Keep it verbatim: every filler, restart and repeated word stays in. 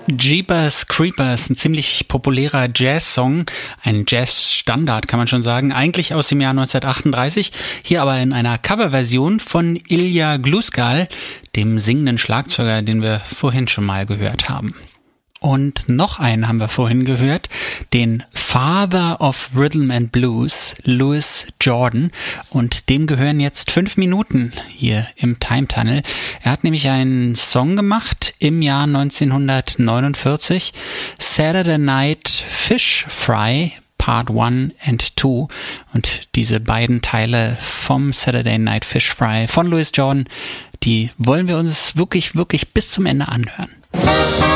Jeepers Creepers, ein ziemlich populärer Jazz-Song, ein Jazz-Standard kann man schon sagen, eigentlich aus dem Jahr neunzehnhundertachtunddreißig, hier aber in einer Coverversion von Ilja Gluskal, dem singenden Schlagzeuger, den wir vorhin schon mal gehört haben. Und noch einen haben wir vorhin gehört, den Father of Rhythm and Blues, Louis Jordan. Und dem gehören jetzt fünf Minuten hier im Time Tunnel. Er hat nämlich einen Song gemacht im Jahr neunzehnhundertneunundvierzig, Saturday Night Fish Fry, Part eins and zwei. Und diese beiden Teile vom Saturday Night Fish Fry von Louis Jordan, die wollen wir uns wirklich, wirklich bis zum Ende anhören.